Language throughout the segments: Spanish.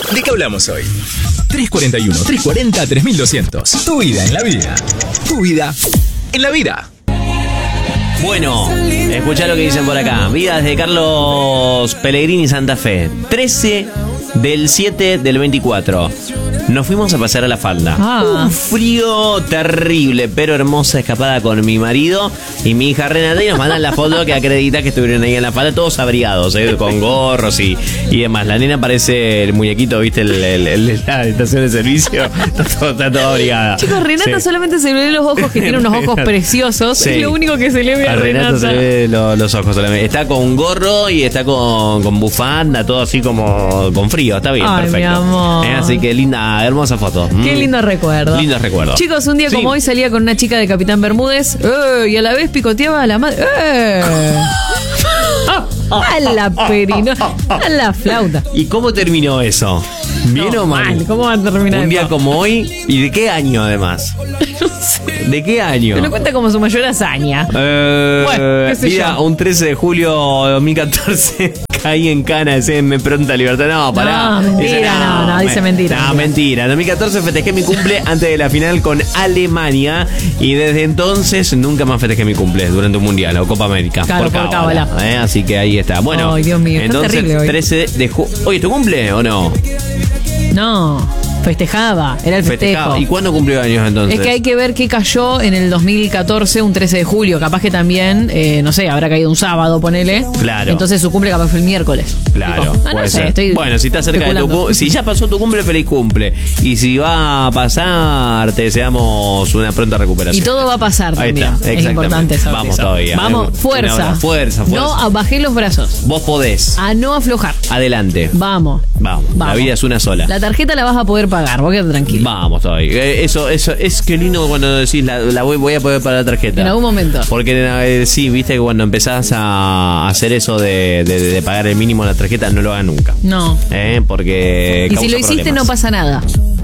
¿De qué hablamos hoy? 341, 340, 3200. Tu vida en la vida. Tu vida en la vida. Bueno, escuchá lo que dicen por acá. Vidas de Carlos Pellegrini Santa Fe. 13 del 7 del 24. Nos fuimos a pasear a la falda. Un frío terrible, pero hermosa escapada con mi marido y mi hija Renata. Y nos mandan la foto que acredita que estuvieron ahí en la falda, todos abrigados, con gorros y demás. La nena parece el muñequito, ¿viste? La estación de servicio. Está todo abrigada. Chicos, Renata solamente se le ven los ojos, que tiene unos ojos preciosos. Sí. Es lo único que se le ve a Renata. Se le ve los ojos solamente. Está con gorro y está con bufanda, todo así como con frío. Está bien, perfecto. Mi amor. Así que linda, hermosa foto. Qué lindo recuerdo. Lindo recuerdo. Chicos, un día como hoy salía con una chica de Capitán Bermúdez y a la vez picoteaba a la madre. A la perino, a la flauta. ¿Y cómo terminó eso? ¿Bien o mal? ¿Cómo va a terminar? Un día como hoy. ¿Y de qué año además? No sé. ¿De qué año? Me lo cuenta como su mayor hazaña. Bueno, qué sé mira, yo. Un 13 de julio de 2014 caí en Cana, me pronta libertad. No, pará. No, mentira, dice mentira. No, mentira. En 2014 festejé mi cumple antes de la final con Alemania y desde entonces nunca más festejé mi cumple durante un mundial o Copa América. Claro, por cábala. Así que ahí está. Bueno, ay, Dios mío, entonces terrible hoy. 13 de julio. ¿Hoy es tu cumple o no? No, festejaba, era el festejo. ¿Y cuándo cumplió años entonces? Es que hay que ver qué cayó en el 2014, un 13 de julio. Capaz que también, no sé, habrá caído un sábado, ponele. Claro. Entonces su cumple capaz fue el miércoles. Claro, no sé, bueno, si está cerca de tu cumple, si ya pasó tu cumple, feliz cumple. Y si va a pasar, te deseamos una pronta recuperación. Y todo va a pasar también. Ahí está, es importante saber. Vamos eso. todavía. Vamos, fuerza. Fuerza. No bajé los brazos. Vos podés. A no aflojar. Adelante. Vamos. La vida es una sola. La tarjeta la vas a poder pagar, vos quedate tranquilo. Vamos todavía. Eso es que lindo cuando decís la voy a poder pagar la tarjeta. En algún momento. Porque sí, viste que cuando empezás a hacer eso de pagar el mínimo en la tarjeta, no lo hagas nunca. No. Porque y si lo hiciste problemas. No pasa nada.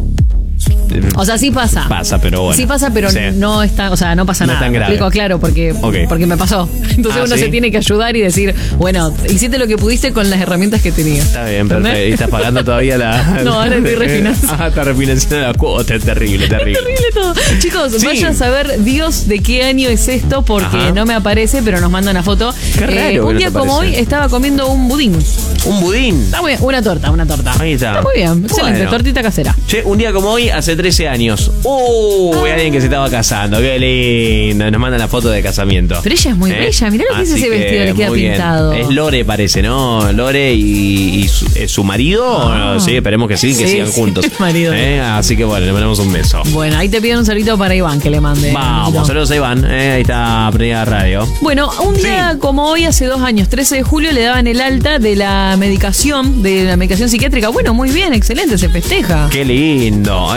O sea, sí pasa. Pasa, pero bueno. Sí pasa, pero sí. No está, o sea, no pasa nada. No es tan grave. Explico, claro, porque me pasó. Entonces uno se tiene que ayudar y decir, bueno, hiciste lo que pudiste con las herramientas que tenías. Está bien, perfecto. ¿Y estás pagando todavía la...? No, ahora estoy refinanciando. Está refinanciando la cuota. Es terrible. Es terrible todo. Chicos, vayan a saber Dios de qué año es esto, porque no me aparece, pero nos mandan una foto. Qué raro. Un día como hoy estaba comiendo un budín. ¿Un budín? Está muy bien. Una torta. Ahí está. Está muy bien. Excelente. Bueno. Tortita casera. Che, un día como hoy, hace 13 años. Alguien que se estaba casando. Qué lindo. Nos mandan la foto de casamiento. Pero ella es muy bella. Mirá lo que es ese vestido, le queda pintado. Es Lore, parece, ¿no? Lore y su marido. Sí, esperemos que sí, que sigan juntos. Marido. Así que bueno, le mandamos un beso. Bueno, ahí te pido un saludito para Iván que le mande. Vamos, saludos a Iván. Ahí está prendida la radio. Bueno, un día como hoy, hace 2 años, 13 de julio, le daban el alta de la medicación psiquiátrica. Bueno, muy bien, excelente, se festeja. Qué lindo.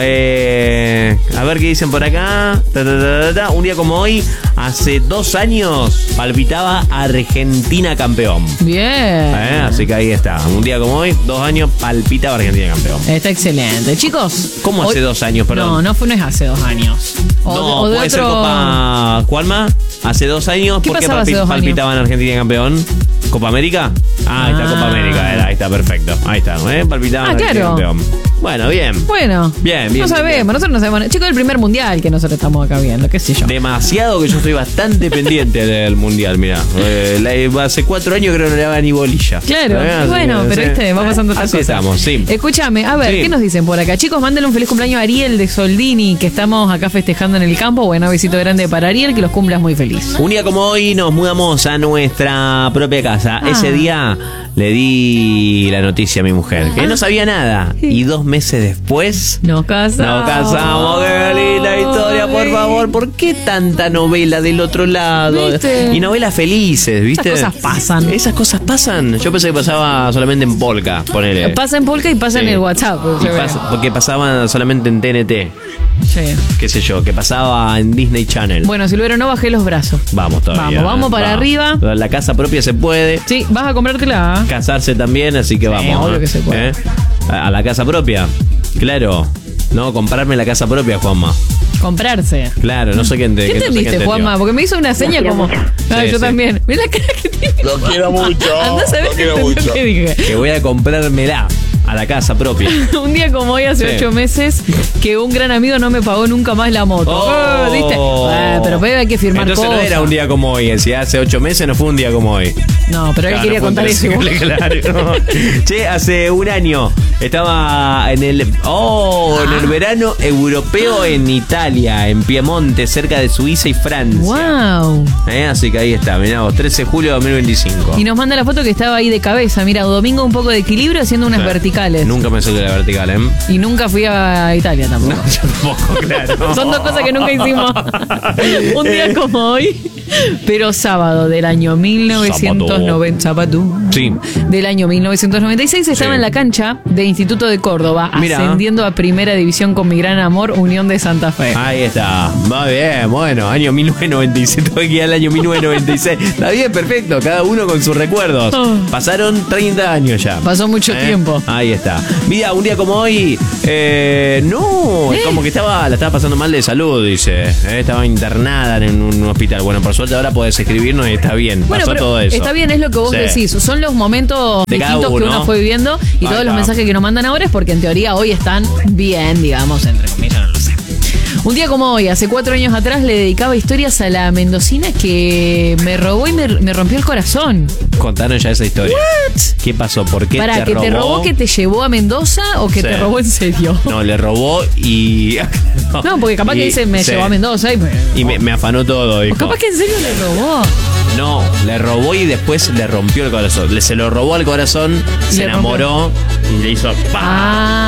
A ver qué dicen por acá. Un día como hoy, hace 2 años, palpitaba Argentina campeón. Bien. Así que ahí está. Un día como hoy, 2 años, palpitaba Argentina campeón. Está excelente. Chicos. ¿Cómo hace 2 años, perdón? No es hace 2 años. O de puede ser Copa... ¿Cuál más? Hace 2 años, ¿por qué palpitaban Argentina campeón? ¿Copa América? Ahí está, Copa América. Ahí está, perfecto. Ahí está, palpitaban Argentina campeón. Bueno, bien. Bueno. Bien. No sabemos, nosotros no sabemos. Chicos, el primer mundial que nosotros estamos acá viendo, qué sé yo. Demasiado que yo estoy bastante pendiente del mundial, mirá. Hace 4 años creo que no le daba ni bolilla. Claro, bueno, pero va pasando otras cosas. Estamos, sí. Escúchame, a ver, ¿qué nos dicen por acá? Chicos, mándenle un feliz cumpleaños a Ariel de Soldini, que estamos acá festejando en el campo. Bueno, besito grande para Ariel, que los cumplas muy feliz. Un día como hoy nos mudamos a nuestra propia casa. Ese día le di la noticia a mi mujer, que no sabía nada. Y 2 meses después nos casamos. Qué linda historia, por favor. ¿Por qué tanta novela del otro lado? ¿Viste? Y novelas felices, ¿viste? Esas cosas pasan. Yo pensé que pasaba solamente en Polka, ponele. Pasa en Polka y pasa en el WhatsApp. Porque pasaban solamente en TNT. Sí. Qué sé yo, que pasaba en Disney Channel. Bueno, Silvero, no bajé los brazos. Vamos todavía. Vamos para arriba. La casa propia se puede. Sí, vas a comprártela. Casarse también, así que vamos. Obvio que se puede. A la casa propia. Claro. No, comprarme la casa propia, Juanma. Comprarse. Claro, no sé qué entendí. ¿Qué entendiste, Juanma? Porque me hizo una seña como... yo también. Mirá la cara que tiene. Lo quiero mucho. Andá a saber lo quiero mucho. qué dije. Que voy a comprármela. a la casa propia. Un día como hoy, hace Sí. 8 meses, que un gran amigo no me pagó nunca más la moto. Oh. ¿Viste? Pero hay que firmar Entonces cosas. no era un día como hoy. Si hace 8 meses no fue un día como hoy. No, pero él Claro, quería no fue un contar eso. 13, claro. Che, hace un año estaba en el verano europeo en Italia, en Piemonte, cerca de Suiza y Francia. ¡Wow! Así que ahí está, mirá vos, 13 de julio de 2025. Y nos manda la foto que estaba ahí de cabeza. Mira, domingo un poco de equilibrio haciendo unas verticales. Nunca me subí la vertical, ¿eh? Y nunca fui a Italia tampoco. No, yo tampoco, claro. Son dos cosas que nunca hicimos. Un día como hoy, pero sábado del año 1990. Sábado. Sí. Del año 1996 estaba Sí. en la cancha de Instituto de Córdoba, Mirá. ascendiendo a Primera División con mi gran amor, Unión de Santa Fe. Ahí está. Va bien, bueno, año 1997, tuve que ir al año 1996. Está bien, perfecto, cada uno con sus recuerdos. Oh. Pasaron 30 años ya. Pasó mucho tiempo. Ahí está. Mira, un día como hoy, no, es como que la estaba pasando mal de salud, dice. Estaba internada en un hospital. Bueno, por suerte ahora podés escribirnos y está bien. Bueno, Pasó pero todo eso. está bien, es lo que vos Sí. decís. Son los momentos De cada distintos que uno. uno fue viviendo y Ahí todos los va. mensajes que nos mandan ahora es porque en teoría hoy están bien, digamos, entre comillas, no lo sé. Un día como hoy, hace 4 años atrás, le dedicaba historias a la mendocina que me robó y me rompió el corazón. Contanos ya esa historia. ¿Qué pasó? ¿Por qué Para, te ¿que te robó que te llevó a Mendoza o que Sí. te robó en serio? No, le robó y... No, porque capaz que dice me sí. llevó a Mendoza y me afanó todo. o Dijo. capaz que en serio le robó. No, le robó y después le rompió el corazón. Se lo robó al corazón, se Le enamoró y le hizo ¡pam! Ah.